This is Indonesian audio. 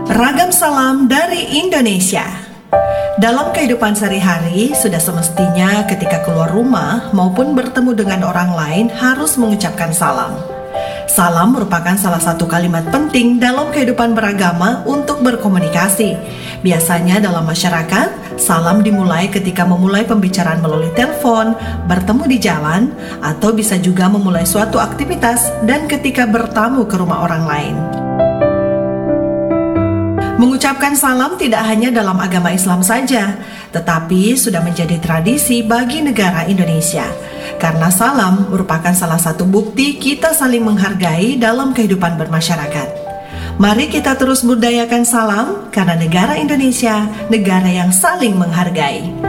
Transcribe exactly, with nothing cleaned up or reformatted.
Ragam salam dari Indonesia. Dalam kehidupan sehari-hari, sudah semestinya ketika keluar rumah maupun bertemu dengan orang lain harus mengucapkan salam. Salam merupakan salah satu kalimat penting dalam kehidupan beragama untuk berkomunikasi. Biasanya dalam masyarakat, salam dimulai ketika memulai pembicaraan melalui telepon, bertemu di jalan, atau bisa juga memulai suatu aktivitas dan ketika bertamu ke rumah orang lain. Mengucapkan salam tidak hanya dalam agama Islam saja, tetapi sudah menjadi tradisi bagi negara Indonesia. Karena salam merupakan salah satu bukti kita saling menghargai dalam kehidupan bermasyarakat. Mari kita terus budayakan salam, karena negara Indonesia, negara yang saling menghargai.